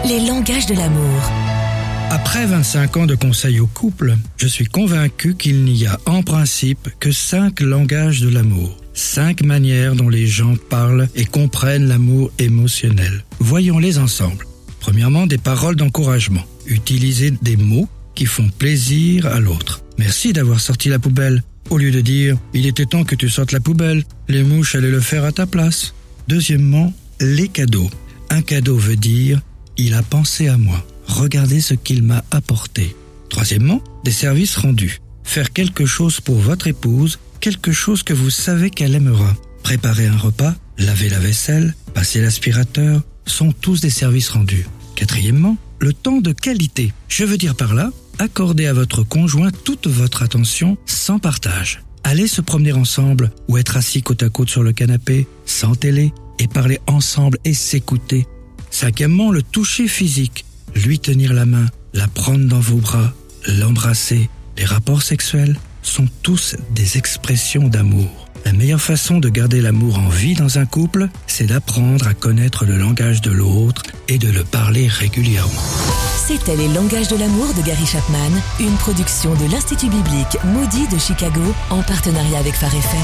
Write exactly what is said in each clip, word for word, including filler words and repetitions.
les langages de l'amour. Après vingt-cinq ans de conseils au couple, je suis convaincu qu'il n'y a en principe que cinq langages de l'amour. Cinq manières dont les gens parlent et comprennent l'amour émotionnel. Voyons-les ensemble. Premièrement, des paroles d'encouragement. Utilisez des mots qui font plaisir à l'autre. Merci d'avoir sorti la poubelle. Au lieu de dire « il était temps que tu sortes la poubelle, les mouches allaient le faire à ta place ». Deuxièmement, les cadeaux. Un cadeau veut dire « il a pensé à moi, regardez ce qu'il m'a apporté ». Troisièmement, des services rendus. Faire quelque chose pour votre épouse, quelque chose que vous savez qu'elle aimera. Préparer un repas, laver la vaisselle, passer l'aspirateur, sont tous des services rendus. Quatrièmement, le temps de qualité. Je veux dire par là, accordez à votre conjoint toute votre attention sans partage. Allez se promener ensemble ou être assis côte à côte sur le canapé, sans télé, et parler ensemble et s'écouter. Cinquièmement, le toucher physique. Lui tenir la main, la prendre dans vos bras, l'embrasser. Les rapports sexuels sont tous des expressions d'amour. La meilleure façon de garder l'amour en vie dans un couple, c'est d'apprendre à connaître le langage de l'autre et de le parler régulièrement. C'était Les langages de l'amour de Gary Chapman, une production de l'Institut biblique Moody de Chicago en partenariat avec Phare F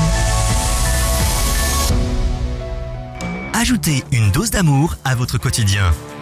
M. Ajoutez une dose d'amour à votre quotidien.